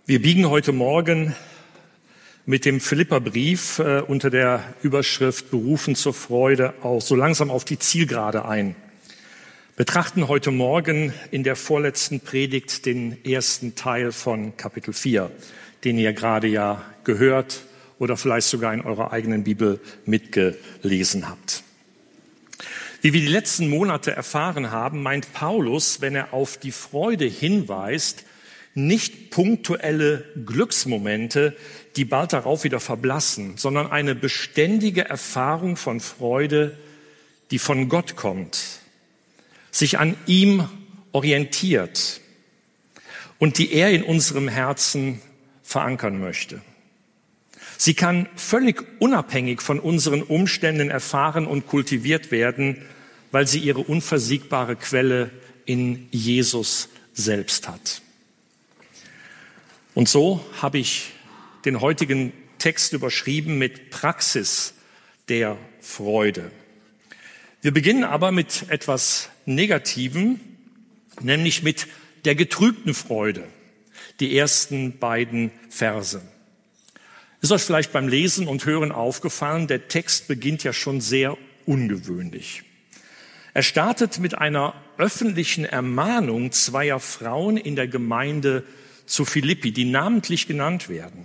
Wir biegen heute Morgen mit dem Philipperbrief unter der Überschrift Berufen zur Freude auch so langsam auf die Zielgerade ein. Betrachten heute Morgen in der vorletzten Predigt den ersten Teil von Kapitel 4, den ihr gerade ja gehört oder vielleicht sogar in eurer eigenen Bibel mitgelesen habt. Wie wir die letzten Monate erfahren haben, meint Paulus, wenn er auf die Freude hinweist, nicht punktuelle Glücksmomente, die bald darauf wieder verblassen, sondern eine beständige Erfahrung von Freude, die von Gott kommt, sich an ihm orientiert und die er in unserem Herzen verankern möchte. Sie kann völlig unabhängig von unseren Umständen erfahren und kultiviert werden, weil sie ihre unversiegbare Quelle in Jesus selbst hat. Und so habe ich den heutigen Text überschrieben mit Praxis der Freude. Wir beginnen aber mit etwas Negativem, nämlich mit der getrübten Freude, die ersten beiden Verse. Ist euch vielleicht beim Lesen und Hören aufgefallen, der Text beginnt ja schon sehr ungewöhnlich. Er startet mit einer öffentlichen Ermahnung zweier Frauen in der Gemeinde zu Philippi, die namentlich genannt werden.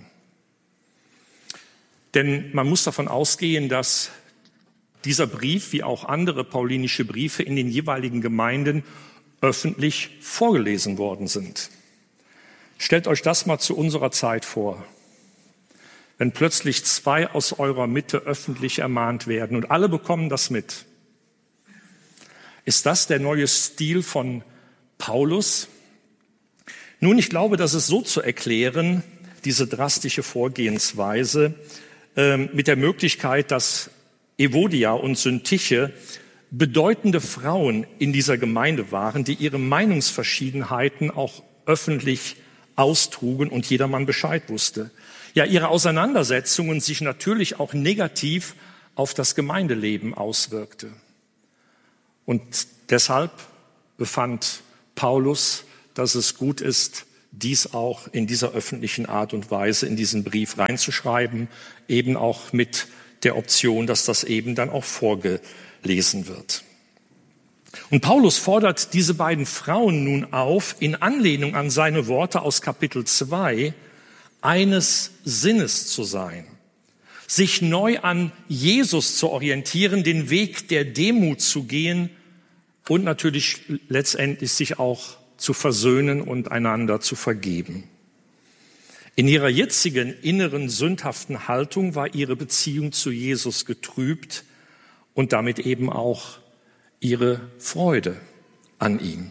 Denn man muss davon ausgehen, dass dieser Brief, wie auch andere paulinische Briefe in den jeweiligen Gemeinden öffentlich vorgelesen worden sind. Stellt euch das mal zu unserer Zeit vor. Wenn plötzlich zwei aus eurer Mitte öffentlich ermahnt werden und alle bekommen das mit. Ist das der neue Stil von Paulus? Nun, ich glaube, das ist so zu erklären, diese drastische Vorgehensweise, mit der Möglichkeit, dass Evodia und Syntyche bedeutende Frauen in dieser Gemeinde waren, die ihre Meinungsverschiedenheiten auch öffentlich austrugen und jedermann Bescheid wusste. Ja, ihre Auseinandersetzungen sich natürlich auch negativ auf das Gemeindeleben auswirkte. Und deshalb befand Paulus, dass es gut ist, dies auch in dieser öffentlichen Art und Weise in diesen Brief reinzuschreiben, eben auch mit der Option, dass das eben dann auch vorgelesen wird. Und Paulus fordert diese beiden Frauen nun auf, in Anlehnung an seine Worte aus Kapitel 2, eines Sinnes zu sein, sich neu an Jesus zu orientieren, den Weg der Demut zu gehen und natürlich letztendlich sich auch zu versöhnen und einander zu vergeben. In ihrer jetzigen inneren sündhaften Haltung war ihre Beziehung zu Jesus getrübt und damit eben auch ihre Freude an ihm.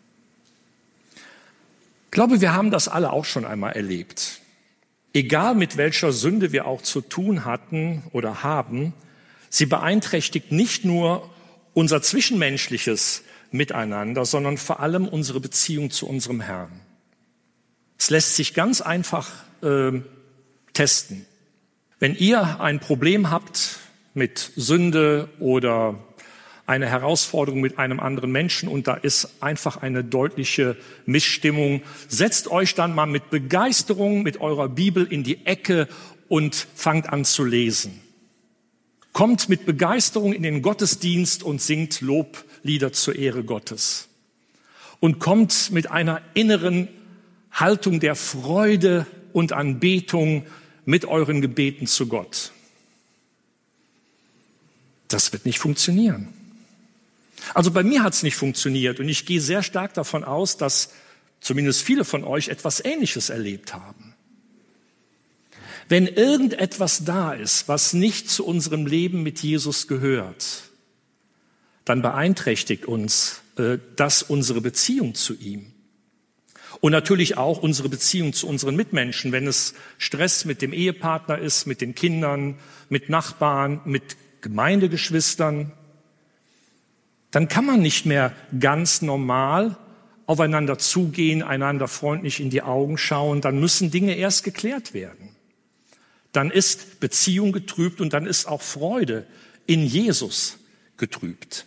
Ich glaube, wir haben das alle auch schon einmal erlebt. Egal mit welcher Sünde wir auch zu tun hatten oder haben, sie beeinträchtigt nicht nur unser zwischenmenschliches Miteinander, sondern vor allem unsere Beziehung zu unserem Herrn. Es lässt sich ganz einfach testen. Wenn ihr ein Problem habt mit Sünde oder eine Herausforderung mit einem anderen Menschen und da ist einfach eine deutliche Missstimmung, setzt euch dann mal mit Begeisterung mit eurer Bibel in die Ecke und fangt an zu lesen. Kommt mit Begeisterung in den Gottesdienst und singt Loblieder zur Ehre Gottes. Und kommt mit einer inneren Haltung der Freude und Anbetung mit euren Gebeten zu Gott. Das wird nicht funktionieren. Also bei mir hat es nicht funktioniert und ich gehe sehr stark davon aus, dass zumindest viele von euch etwas Ähnliches erlebt haben. Wenn irgendetwas da ist, was nicht zu unserem Leben mit Jesus gehört, dann beeinträchtigt uns das unsere Beziehung zu ihm. Und natürlich auch unsere Beziehung zu unseren Mitmenschen, wenn es Stress mit dem Ehepartner ist, mit den Kindern, mit Nachbarn, mit Gemeindegeschwistern, dann kann man nicht mehr ganz normal aufeinander zugehen, einander freundlich in die Augen schauen, dann müssen Dinge erst geklärt werden. Dann ist Beziehung getrübt und dann ist auch Freude in Jesus getrübt.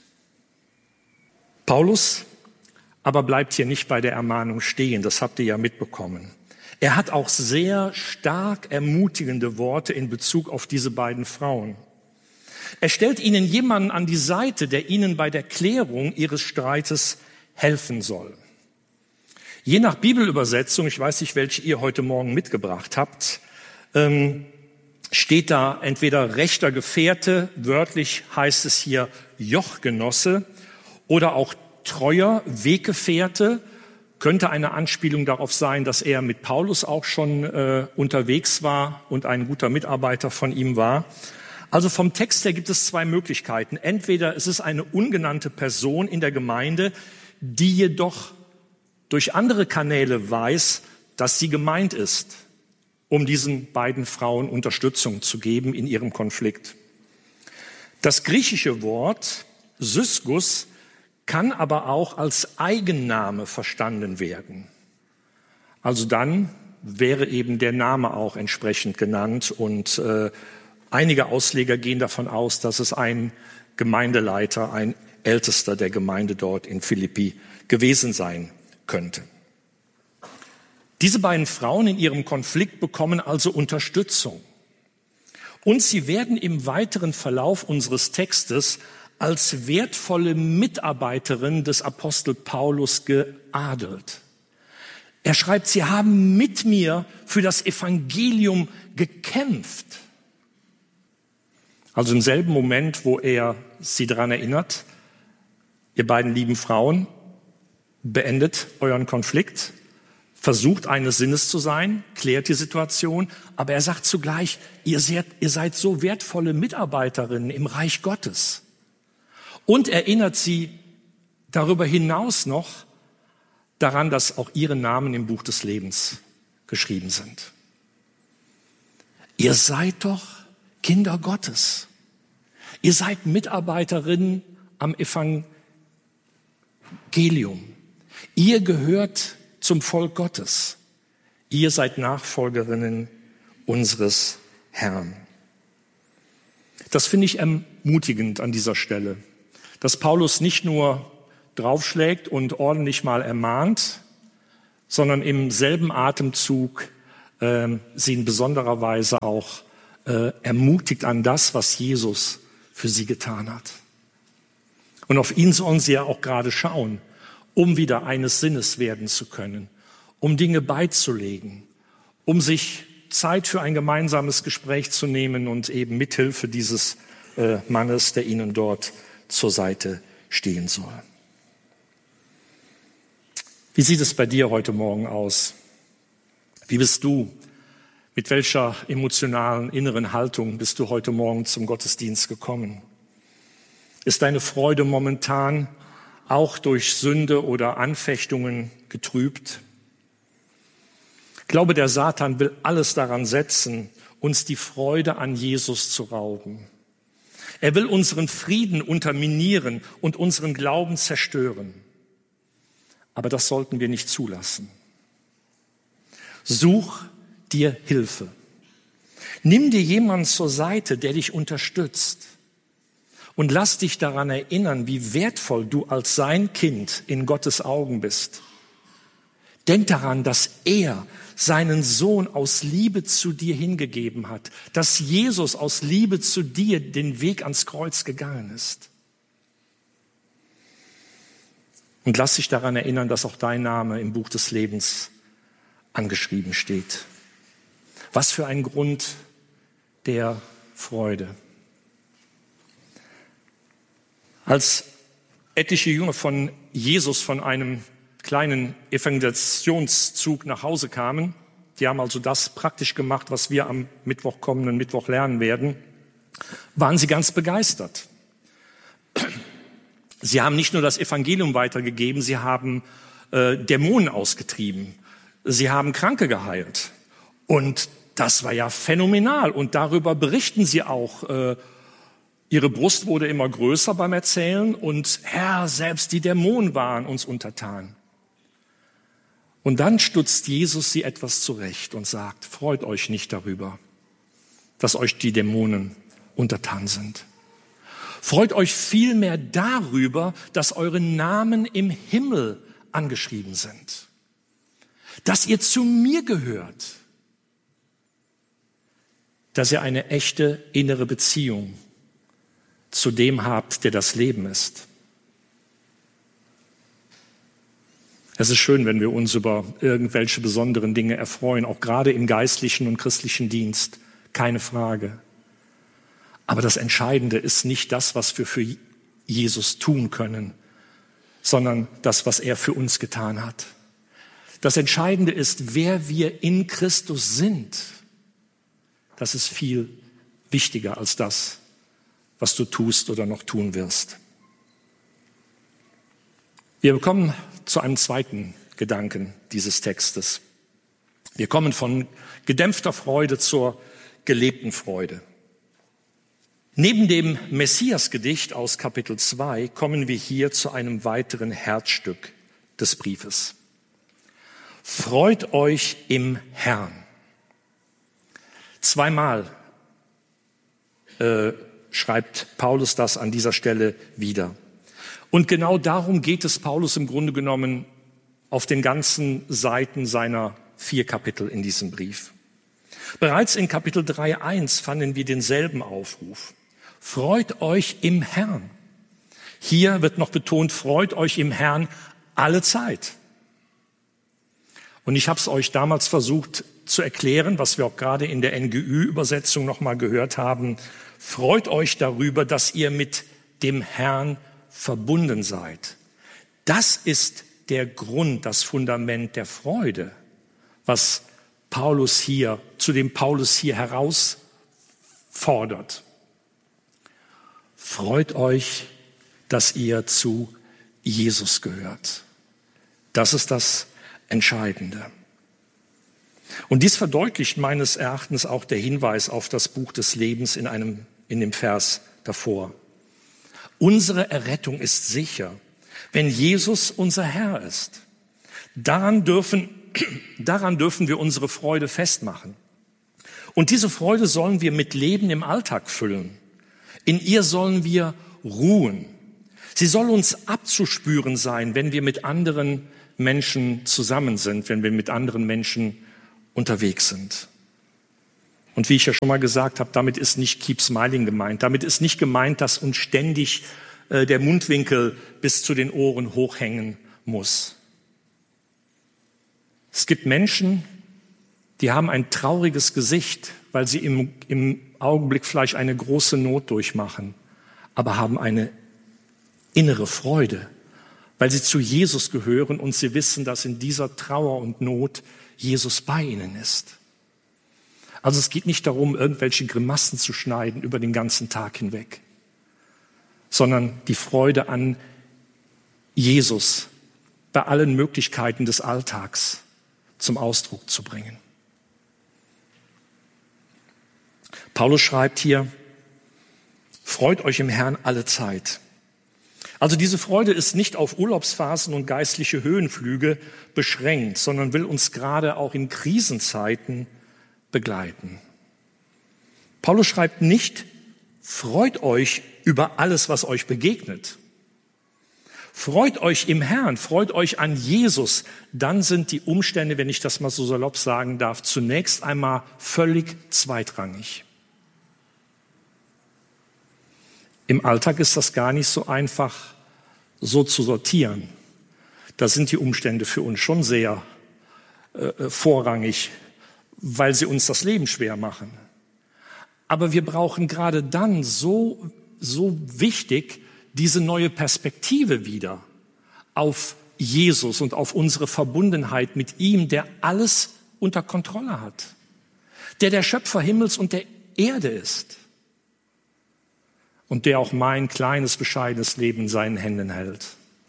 Paulus aber bleibt hier nicht bei der Ermahnung stehen, das habt ihr ja mitbekommen. Er hat auch sehr stark ermutigende Worte in Bezug auf diese beiden Frauen. Er stellt ihnen jemanden an die Seite, der ihnen bei der Klärung ihres Streites helfen soll. Je nach Bibelübersetzung, ich weiß nicht, welche ihr heute Morgen mitgebracht habt, steht da entweder rechter Gefährte, wörtlich heißt es hier Jochgenosse, oder auch treuer Weggefährte. Könnte eine Anspielung darauf sein, dass er mit Paulus auch schon unterwegs war und ein guter Mitarbeiter von ihm war. Also vom Text her gibt es zwei Möglichkeiten. Entweder es ist eine ungenannte Person in der Gemeinde, die jedoch durch andere Kanäle weiß, dass sie gemeint ist, um diesen beiden Frauen Unterstützung zu geben in ihrem Konflikt. Das griechische Wort Sysgus kann aber auch als Eigenname verstanden werden. Also dann wäre eben der Name auch entsprechend genannt und einige Ausleger gehen davon aus, dass es ein Gemeindeleiter, ein Ältester der Gemeinde dort in Philippi gewesen sein könnte. Diese beiden Frauen in ihrem Konflikt bekommen also Unterstützung. Und sie werden im weiteren Verlauf unseres Textes als wertvolle Mitarbeiterin des Apostel Paulus geadelt. Er schreibt, sie haben mit mir für das Evangelium gekämpft. Also im selben Moment, wo er sie daran erinnert, ihr beiden lieben Frauen, beendet euren Konflikt, versucht eines Sinnes zu sein, klärt die Situation, aber er sagt zugleich, ihr seid so wertvolle Mitarbeiterinnen im Reich Gottes. Und erinnert sie darüber hinaus noch daran, dass auch ihre Namen im Buch des Lebens geschrieben sind. Ihr seid doch Kinder Gottes. Ihr seid Mitarbeiterinnen am Evangelium. Ihr gehört zum Volk Gottes. Ihr seid Nachfolgerinnen unseres Herrn. Das finde ich ermutigend an dieser Stelle, dass Paulus nicht nur draufschlägt und ordentlich mal ermahnt, sondern im selben Atemzug sie in besonderer Weise auch ermutigt an das, was Jesus für sie getan hat. Und auf ihn sollen sie ja auch gerade schauen, um wieder eines Sinnes werden zu können, um Dinge beizulegen, um sich Zeit für ein gemeinsames Gespräch zu nehmen und eben mithilfe dieses Mannes, der ihnen dort zur Seite stehen soll. Wie sieht es bei dir heute Morgen aus? Wie bist du? Mit welcher emotionalen inneren Haltung bist du heute Morgen zum Gottesdienst gekommen? Ist deine Freude momentan auch durch Sünde oder Anfechtungen getrübt? Ich glaube, der Satan will alles daran setzen, uns die Freude an Jesus zu rauben. Er will unseren Frieden unterminieren und unseren Glauben zerstören. Aber das sollten wir nicht zulassen. Such dir Hilfe. Nimm dir jemanden zur Seite, der dich unterstützt. Und lass dich daran erinnern, wie wertvoll du als sein Kind in Gottes Augen bist. Denk daran, dass er seinen Sohn aus Liebe zu dir hingegeben hat, dass Jesus aus Liebe zu dir den Weg ans Kreuz gegangen ist. Und lass dich daran erinnern, dass auch dein Name im Buch des Lebens angeschrieben steht. Was für ein Grund der Freude. Als etliche Jünger von Jesus von einem kleinen Evangelisationszug nach Hause kamen, die haben also das praktisch gemacht, was wir am kommenden Mittwoch lernen werden, waren sie ganz begeistert. Sie haben nicht nur das Evangelium weitergegeben, sie haben Dämonen ausgetrieben, sie haben Kranke geheilt. Und das war ja phänomenal. Und darüber berichten sie auch. Ihre Brust wurde immer größer beim Erzählen und Herr, selbst die Dämonen waren uns untertan. Und dann stutzt Jesus sie etwas zurecht und sagt, freut euch nicht darüber, dass euch die Dämonen untertan sind. Freut euch vielmehr darüber, dass eure Namen im Himmel angeschrieben sind. dass ihr zu mir gehört, dass ihr eine echte innere Beziehung zu dem habt, der das Leben ist. Es ist schön, wenn wir uns über irgendwelche besonderen Dinge erfreuen, auch gerade im geistlichen und christlichen Dienst, keine Frage. Aber das Entscheidende ist nicht das, was wir für Jesus tun können, sondern das, was er für uns getan hat. Das Entscheidende ist, wer wir in Christus sind. Das ist viel wichtiger als das, was du tust oder noch tun wirst. Wir kommen zu einem zweiten Gedanken dieses Textes. Wir kommen von gedämpfter Freude zur gelebten Freude. Neben dem Messias-Gedicht aus Kapitel 2 kommen wir hier zu einem weiteren Herzstück des Briefes. Freut euch im Herrn. Zweimal schreibt Paulus das an dieser Stelle wieder. Und genau darum geht es Paulus im Grunde genommen auf den ganzen Seiten seiner 4 Kapitel in diesem Brief. Bereits in Kapitel 3,1 fanden wir denselben Aufruf. Freut euch im Herrn. Hier wird noch betont, freut euch im Herrn alle Zeit. Und ich habe es euch damals versucht zu erklären, was wir auch gerade in der NGÜ-Übersetzung nochmal gehört haben. Freut euch darüber, dass ihr mit dem Herrn verbunden seid. Das ist der Grund, das Fundament der Freude, zu dem Paulus hier herausfordert. Freut euch, dass ihr zu Jesus gehört. Das ist das Entscheidende. Und dies verdeutlicht meines Erachtens auch der Hinweis auf das Buch des Lebens in dem Vers davor. Unsere Errettung ist sicher, wenn Jesus unser Herr ist. Daran dürfen wir unsere Freude festmachen. Und diese Freude sollen wir mit Leben im Alltag füllen. In ihr sollen wir ruhen. Sie soll uns abzuspüren sein, wenn wir mit anderen Menschen zusammen sind, wenn wir mit anderen Menschen unterwegs sind. Und wie ich ja schon mal gesagt habe, damit ist nicht Keep Smiling gemeint. Damit ist nicht gemeint, dass uns ständig der Mundwinkel bis zu den Ohren hochhängen muss. Es gibt Menschen, die haben ein trauriges Gesicht, weil sie im Augenblick vielleicht eine große Not durchmachen, aber haben eine innere Freude, weil sie zu Jesus gehören und sie wissen, dass in dieser Trauer und Not Jesus bei ihnen ist. Also es geht nicht darum, irgendwelche Grimassen zu schneiden über den ganzen Tag hinweg, sondern die Freude an Jesus bei allen Möglichkeiten des Alltags zum Ausdruck zu bringen. Paulus schreibt hier, freut euch im Herrn alle Zeit. Also diese Freude ist nicht auf Urlaubsphasen und geistliche Höhenflüge beschränkt, sondern will uns gerade auch in Krisenzeiten begleiten. Paulus schreibt nicht, freut euch über alles, was euch begegnet. Freut euch im Herrn, freut euch an Jesus. Dann sind die Umstände, wenn ich das mal so salopp sagen darf, zunächst einmal völlig zweitrangig. Im Alltag ist das gar nicht so einfach, so zu sortieren. Da sind die Umstände für uns schon sehr vorrangig, weil sie uns das Leben schwer machen. Aber wir brauchen gerade dann so wichtig diese neue Perspektive wieder auf Jesus und auf unsere Verbundenheit mit ihm, der alles unter Kontrolle hat, der Schöpfer Himmels und der Erde ist und der auch mein kleines, bescheidenes Leben in seinen Händen hält.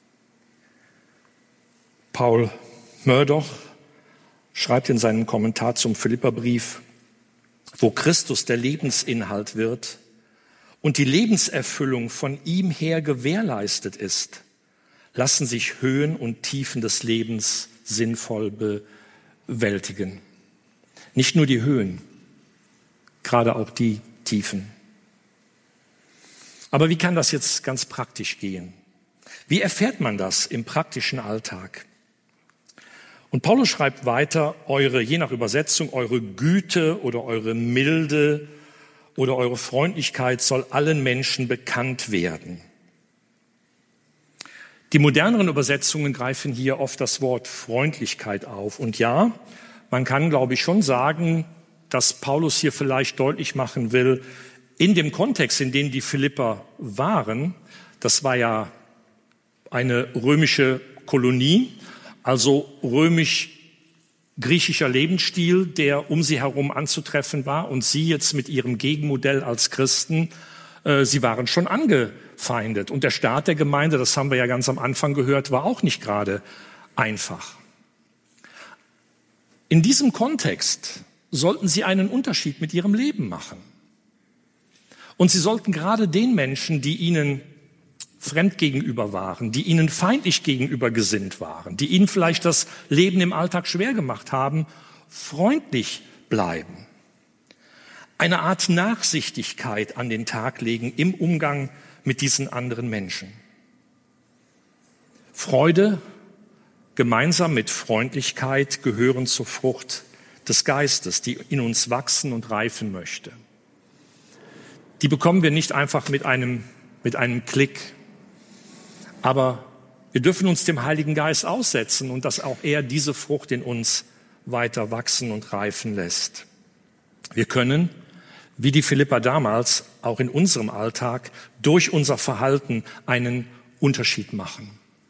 Paul Murdoch schreibt in seinem Kommentar zum Philipperbrief, wo Christus der Lebensinhalt wird und die Lebenserfüllung von ihm her gewährleistet ist, lassen sich Höhen und Tiefen des Lebens sinnvoll bewältigen. Nicht nur die Höhen, gerade auch die Tiefen. Aber wie kann das jetzt ganz praktisch gehen? Wie erfährt man das im praktischen Alltag? Und Paulus schreibt weiter, je nach Übersetzung, eure Güte oder eure Milde oder eure Freundlichkeit soll allen Menschen bekannt werden. Die moderneren Übersetzungen greifen hier oft das Wort Freundlichkeit auf. Und ja, man kann, glaube ich, schon sagen, dass Paulus hier vielleicht deutlich machen will, in dem Kontext, in dem die Philipper waren, das war ja eine römische Kolonie, also römisch-griechischer Lebensstil, der um sie herum anzutreffen war. Und sie jetzt mit ihrem Gegenmodell als Christen, sie waren schon angefeindet. Und der Start der Gemeinde, das haben wir ja ganz am Anfang gehört, war auch nicht gerade einfach. In diesem Kontext sollten sie einen Unterschied mit ihrem Leben machen. Und sie sollten gerade den Menschen, die ihnen fremd gegenüber waren, die ihnen feindlich gegenüber gesinnt waren, die ihnen vielleicht das Leben im Alltag schwer gemacht haben, freundlich bleiben. Eine Art Nachsichtigkeit an den Tag legen im Umgang mit diesen anderen Menschen. Freude gemeinsam mit Freundlichkeit gehören zur Frucht des Geistes, die in uns wachsen und reifen möchte. Die bekommen wir nicht einfach mit einem Klick. Aber wir dürfen uns dem Heiligen Geist aussetzen und dass auch er diese Frucht in uns weiter wachsen und reifen lässt. Wir können, wie die Philipper damals, auch in unserem Alltag durch unser Verhalten einen Unterschied machen.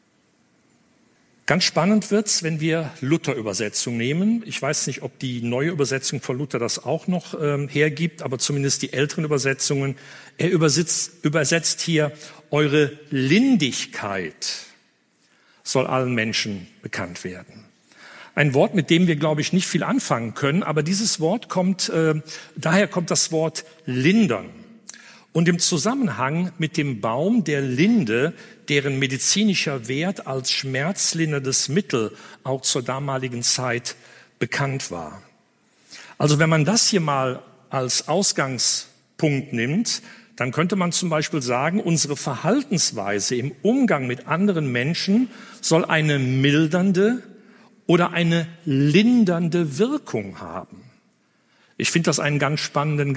Ganz spannend wird's, wenn wir Luther-Übersetzung nehmen. Ich weiß nicht, ob die neue Übersetzung von Luther das auch noch hergibt, aber zumindest die älteren Übersetzungen. Er übersetzt hier, eure Lindigkeit soll allen Menschen bekannt werden. Ein Wort, mit dem wir, glaube ich, nicht viel anfangen können, aber dieses Wort daher kommt das Wort lindern. Und im Zusammenhang mit dem Baum der Linde, deren medizinischer Wert als schmerzlinderndes Mittel auch zur damaligen Zeit bekannt war. Also wenn man das hier mal als Ausgangspunkt nimmt, dann könnte man zum Beispiel sagen, unsere Verhaltensweise im Umgang mit anderen Menschen soll eine mildernde oder eine lindernde Wirkung haben. Ich finde das einen ganz spannenden